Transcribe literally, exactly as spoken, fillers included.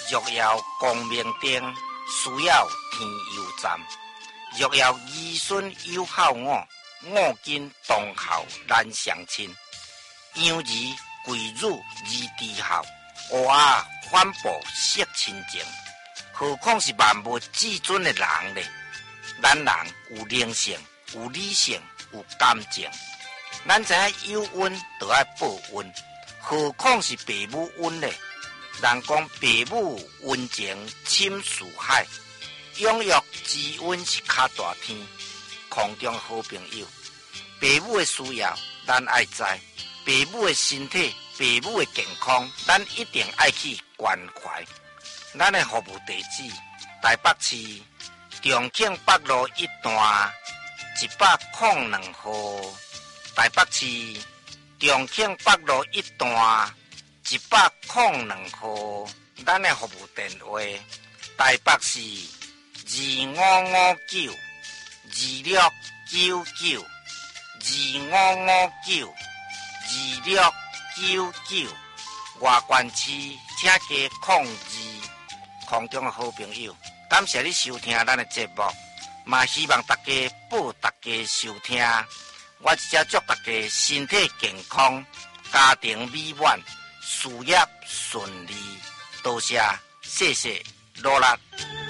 若要光明灯，需要天佑站。若要儿孙有孝我，我今当孝难相亲。养儿贵辱而知孝，学啊反哺惜亲情。何况是万物至尊的人呢？咱人有灵性，有理性，有感情。咱知影有恩就要报恩，何况是父母恩呢？人讲父母恩情深似海，养育之恩是较大天。空中好朋友，父母的需要咱爱知，父母的身体、父母的健康，咱一定爱去关怀。咱的服务地址：台北市重庆北路一段一百零两号。台北市重庆北路一段一百零两号。咱的服务电话：台北市二五五九二六九九二五五九二六九九。外县市请加控二。空中的好朋友，感谢你收听咱的节目，嘛希望大家报大家收听。我只祝大家身体健康，家庭美满，事业顺利。多谢，谢谢，努力。